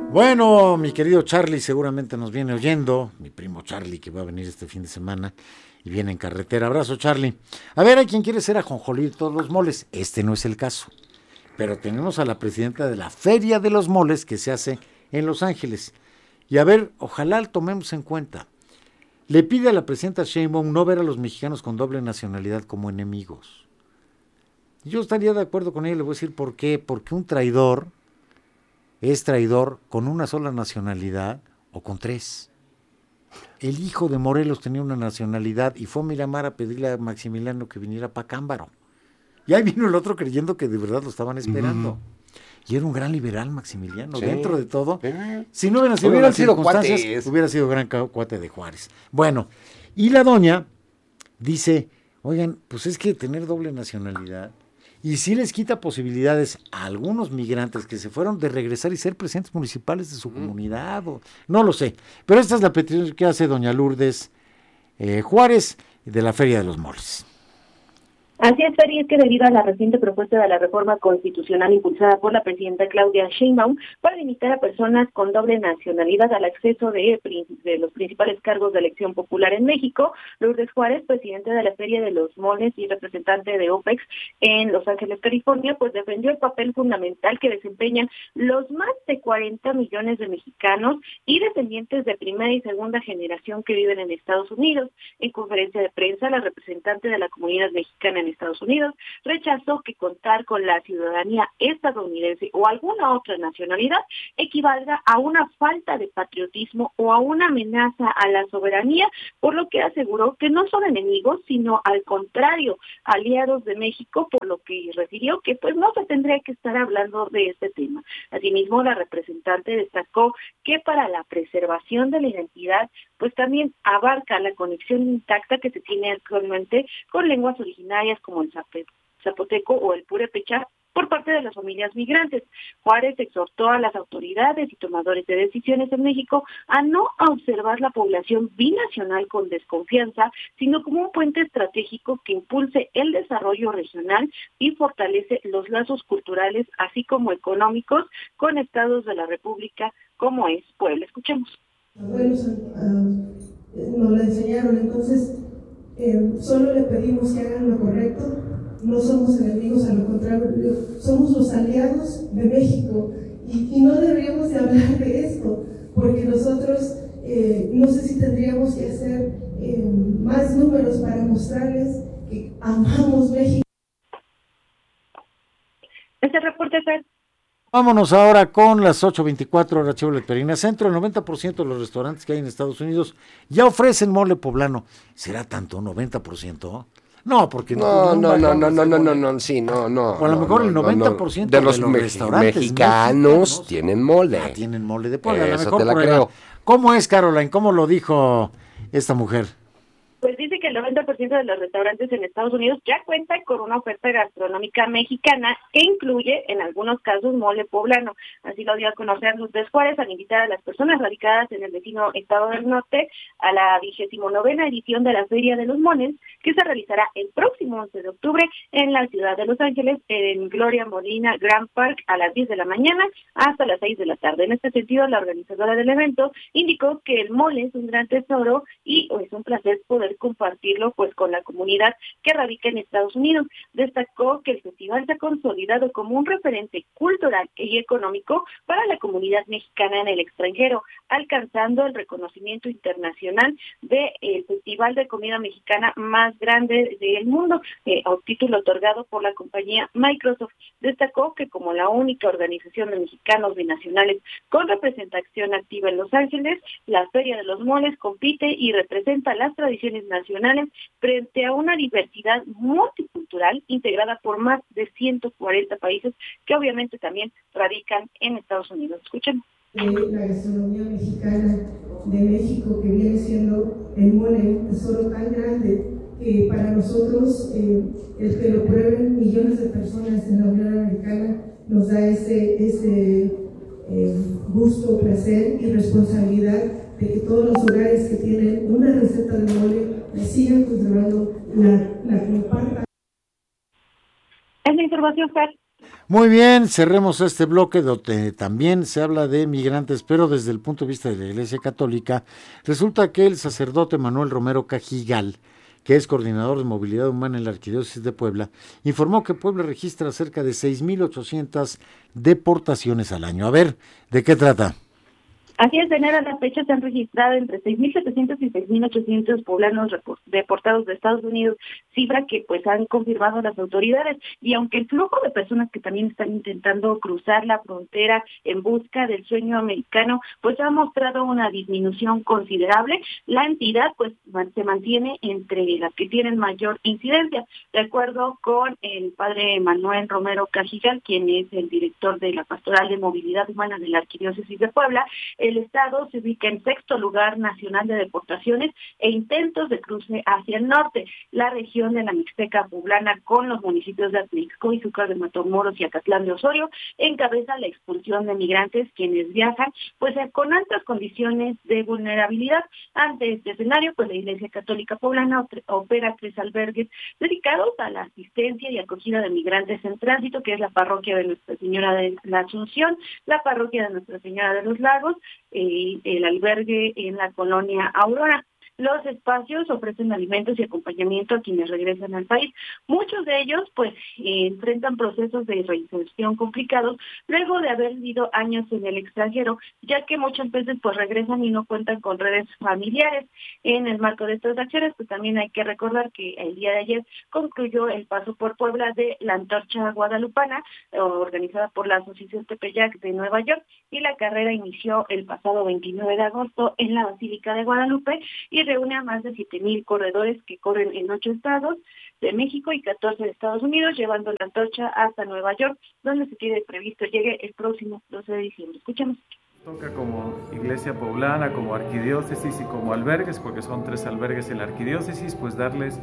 Bueno, mi querido Charlie seguramente nos viene oyendo, mi primo Charlie que va a venir este fin de semana y viene en carretera. Abrazo, Charlie. A ver, hay quien quiere ser ajonjolí de todos los moles. Este no es el caso. Pero tenemos a la presidenta de la Feria de los Moles que se hace en Los Ángeles. Y a ver, ojalá lo tomemos en cuenta. Le pide a la presidenta Sheinbaum no ver a los mexicanos con doble nacionalidad como enemigos. Yo estaría de acuerdo con ella, le voy a decir por qué. Porque un traidor es traidor con una sola nacionalidad o con tres. El hijo de Morelos tenía una nacionalidad y fue a Miramar a pedirle a Maximiliano que viniera para Cámbaro. Y ahí vino el otro creyendo que de verdad lo estaban esperando. Y era un gran liberal, Maximiliano, sí, dentro de todo. Si no hubieran sido circunstancias, cuates, hubiera sido gran cuate de Juárez. Bueno, y la doña dice, oigan, pues es que tener doble nacionalidad, y sí les quita posibilidades a algunos migrantes que se fueron de regresar y ser presidentes municipales de su comunidad, o, no lo sé. Pero esta es la petición que hace doña Lourdes Juárez de la Feria de los Moles. Así es, Feri, es que debido a la reciente propuesta de la reforma constitucional impulsada por la presidenta Claudia Sheinbaum para limitar a personas con doble nacionalidad al acceso de los principales cargos de elección popular en México, Lourdes Juárez, presidenta de la Feria de los Moles y representante de OPEX en Los Ángeles, California, pues defendió el papel fundamental que desempeñan los más de 40 millones de mexicanos y descendientes de primera y segunda generación que viven en Estados Unidos. En conferencia de prensa, la representante de la comunidad mexicana en Estados Unidos rechazó que contar con la ciudadanía estadounidense o alguna otra nacionalidad equivalga a una falta de patriotismo o a una amenaza a la soberanía, por lo que aseguró que no son enemigos, sino al contrario, aliados de México, por lo que refirió que pues no se tendría que estar hablando de este tema. Asimismo, la representante destacó que para la preservación de la identidad, pues también abarca la conexión intacta que se tiene actualmente con lenguas originarias como el zapoteco o el purépecha por parte de las familias migrantes. Juárez exhortó a las autoridades y tomadores de decisiones en México a no observar la población binacional con desconfianza, sino como un puente estratégico que impulse el desarrollo regional y fortalece los lazos culturales, así como económicos, con estados de la República como es Puebla. Escuchemos. Abuelos nos lo enseñaron, entonces solo le pedimos que hagan lo correcto. No somos enemigos, a lo contrario, somos los aliados de México y no deberíamos de hablar de esto, porque nosotros no sé si tendríamos que hacer más números para mostrarles que amamos México. Este reporte fue. Vámonos ahora con las 8:24 horas, Chevrolet Perina Centro. El 90% de los restaurantes que hay en Estados Unidos ya ofrecen mole poblano. ¿Será tanto? ¿90%? No, porque no, sí, no. O a lo mejor el 90% de los restaurantes mexicanos tienen mole. Tienen mole de Puebla. Eso te la creo. ¿Cómo es, Caroline? ¿Cómo lo dijo esta mujer? Pues dice que el 90% de los restaurantes en Estados Unidos ya cuentan con una oferta gastronómica mexicana que incluye, en algunos casos, mole poblano. Así lo dio a conocer Lourdes Juárez al invitar a las personas radicadas en el vecino estado del norte a la 29ª edición de la Feria de los Moles, que se realizará el próximo 11 de octubre en la ciudad de Los Ángeles, en Gloria Molina Grand Park, a las 10 de la mañana hasta las 6 de la tarde. En este sentido, la organizadora del evento indicó que el mole es un gran tesoro y es un placer poder compartirlo pues con la comunidad que radica en Estados Unidos. Destacó que el festival se ha consolidado como un referente cultural y económico para la comunidad mexicana en el extranjero, alcanzando el reconocimiento internacional del festival de comida mexicana más grande del mundo, título otorgado por la compañía Microsoft. Destacó que como la única organización de mexicanos binacionales con representación activa en Los Ángeles, la Feria de los Moles compite y representa las tradiciones nacionales frente a una diversidad multicultural integrada por más de 140 países que obviamente también radican en Estados Unidos. Escuchen. La gastronomía mexicana de México, que viene siendo el mole, un tesoro tan grande que para nosotros el que lo prueben millones de personas en la Unión Americana nos da ese gusto, placer y responsabilidad de que todos los hogares que tienen una receta de mole le sigan conservando, la compartan. Es la información, Fer. Muy bien, cerremos este bloque donde también se habla de migrantes, pero desde el punto de vista de la Iglesia Católica. Resulta que el sacerdote Manuel Romero Cajigal, que es coordinador de movilidad humana en la Arquidiócesis de Puebla, informó que Puebla registra cerca de 6,800 deportaciones al año. A ver, ¿de qué trata? Así es, de enero a la fecha se han registrado entre 6,700 y 6,800 poblanos deportados de Estados Unidos, cifra que pues han confirmado las autoridades. Y aunque el flujo de personas que también están intentando cruzar la frontera en busca del sueño americano, pues ha mostrado una disminución considerable, la entidad pues se mantiene entre las que tienen mayor incidencia. De acuerdo con el padre Manuel Romero Cajigal, quien es el director de la Pastoral de Movilidad Humana de la Arquidiócesis de Puebla, el estado se ubica en 6º lugar nacional de deportaciones e intentos de cruce hacia el norte. La región de la Mixteca poblana, con los municipios de Atlixco, Izúcar de Matamoros y Acatlán de Osorio, encabeza la expulsión de migrantes quienes viajan pues con altas condiciones de vulnerabilidad. Ante este escenario, pues la Iglesia Católica Poblana opera 3 albergues dedicados a la asistencia y acogida de migrantes en tránsito, que es la parroquia de Nuestra Señora de la Asunción, la parroquia de Nuestra Señora de los Lagos, el albergue en la colonia Aurora. Los espacios ofrecen alimentos y acompañamiento a quienes regresan al país. Muchos de ellos pues enfrentan procesos de reinserción complicados luego de haber vivido años en el extranjero, ya que muchas veces pues regresan y no cuentan con redes familiares. En el marco de estas acciones pues también hay que recordar que el día de ayer concluyó el paso por Puebla de la Antorcha Guadalupana, organizada por la Asociación Tepeyac de Nueva York, y la carrera inició el pasado 29 de agosto en la Basílica de Guadalupe y reúne a más de 7,000 corredores que corren en 8 estados de México y 14 de Estados Unidos, llevando la antorcha hasta Nueva York, donde se tiene previsto llegue el próximo 12 de diciembre. Escuchamos. Toca como Iglesia Poblana, como Arquidiócesis y como albergues, porque son 3 albergues en la Arquidiócesis, pues darles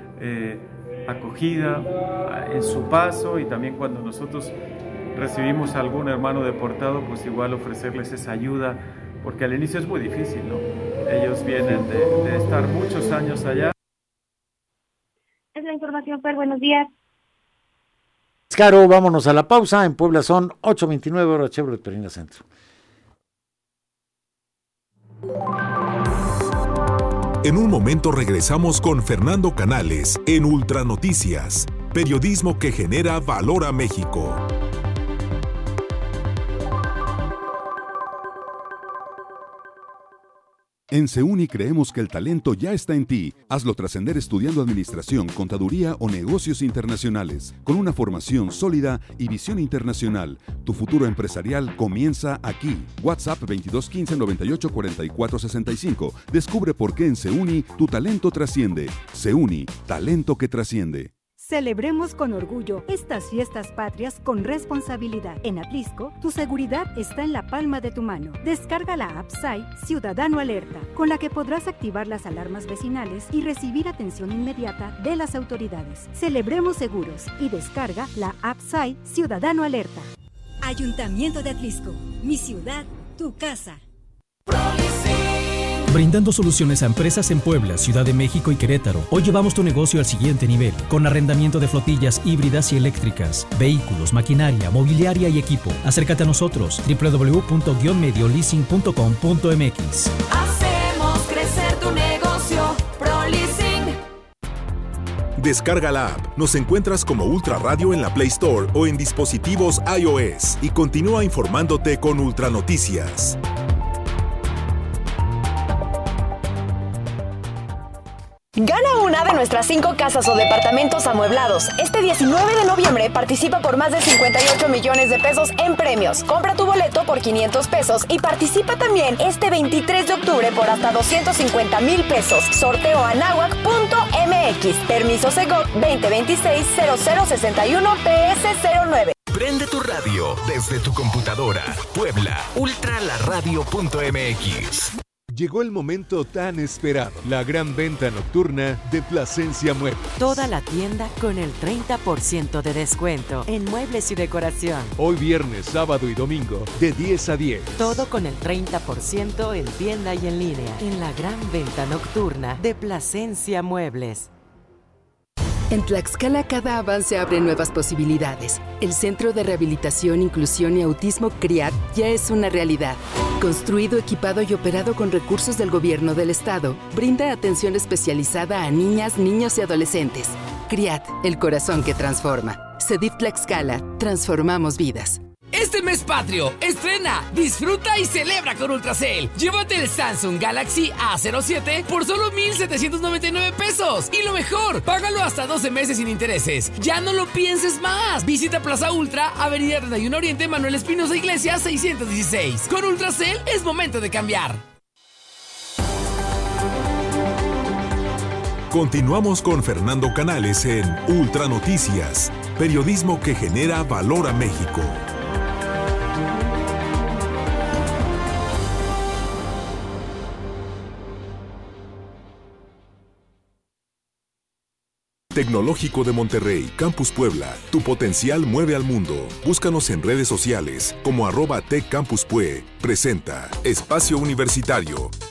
acogida en su paso, y también cuando nosotros recibimos a algún hermano deportado, pues igual ofrecerles esa ayuda, porque al inicio es muy difícil, ¿no? Ellos vienen de estar muchos años allá. Es la información, Fer, buenos días. Caro, vámonos a la pausa. En Puebla son 8:29 hora Chevrolet Perina Centro. En un momento regresamos con Fernando Canales en Ultranoticias, periodismo que genera valor a México. En CEUNI creemos que el talento ya está en ti. Hazlo trascender estudiando administración, contaduría o negocios internacionales. Con una formación sólida y visión internacional, tu futuro empresarial comienza aquí. WhatsApp 2215 98 44 65. Descubre por qué en CEUNI tu talento trasciende. CEUNI, talento que trasciende. Celebremos con orgullo estas fiestas patrias con responsabilidad. En Atlixco, tu seguridad está en la palma de tu mano. Descarga la app SAI Ciudadano Alerta, con la que podrás activar las alarmas vecinales y recibir atención inmediata de las autoridades. Celebremos seguros y descarga la app SAI Ciudadano Alerta. Ayuntamiento de Atlixco, mi ciudad, tu casa. Brindando soluciones a empresas en Puebla, Ciudad de México y Querétaro. Hoy llevamos tu negocio al siguiente nivel, con arrendamiento de flotillas híbridas y eléctricas, vehículos, maquinaria, mobiliaria y equipo. Acércate a nosotros, www.medioliasing.com.mx. Hacemos crecer tu negocio, ProLeasing. Descarga la app. Nos encuentras como Ultra Radio en la Play Store o en dispositivos iOS y continúa informándote con Ultranoticias. Gana una de nuestras 5 casas o departamentos amueblados. Este 19 de noviembre participa por más de 58 millones de pesos en premios. Compra tu boleto por 500 pesos y participa también este 23 de octubre por hasta 250,000 pesos. Sorteo anahuac.mx. Permiso Segov 2026-0061-PS09. Prende tu radio desde tu computadora. Puebla, ultralarradio.mx. Llegó el momento tan esperado, la gran venta nocturna de Plasencia Muebles. Toda la tienda con el 30% de descuento en muebles y decoración. Hoy viernes, sábado y domingo, de 10 a 10. Todo con el 30% en tienda y en línea, en la gran venta nocturna de Plasencia Muebles. En Tlaxcala cada avance abre nuevas posibilidades. El Centro de Rehabilitación, Inclusión y Autismo CRIAT ya es una realidad. Construido, equipado y operado con recursos del gobierno del estado, brinda atención especializada a niñas, niños y adolescentes. CRIAT, el corazón que transforma. CEDIF Tlaxcala, transformamos vidas. Este mes patrio, estrena, disfruta y celebra con Ultracel. Llévate el Samsung Galaxy A07 por solo 1,799 pesos. Y lo mejor, págalo hasta 12 meses sin intereses. Ya no lo pienses más. Visita Plaza Ultra, Avenida 31 Oriente, Manuel Espinosa Iglesias, 616. Con Ultracel es momento de cambiar. Continuamos con Fernando Canales en Ultra Noticias, periodismo que genera valor a México. Tecnológico de Monterrey, Campus Puebla. Tu potencial mueve al mundo. Búscanos en redes sociales como @TecCampusPue. Presenta Espacio Universitario